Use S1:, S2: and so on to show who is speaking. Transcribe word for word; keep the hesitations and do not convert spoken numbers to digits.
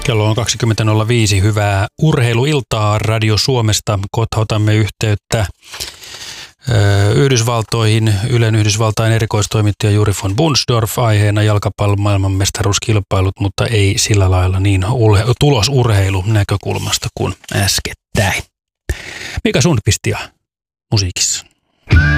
S1: Kello on kaksikymmentä nolla viisi. Hyvää urheiluiltaa Radio Suomesta. Kohta otamme yhteyttä Yhdysvaltoihin. Ylen Yhdysvaltain erikoistoimittaja Juri von Bunsdorf, aiheena jalkapallon maailmanmestaruuskilpailut, mutta ei sillä lailla niin tulosurheilun näkökulmasta kuin äskettäin. Mika Sundqvistia musiikissa.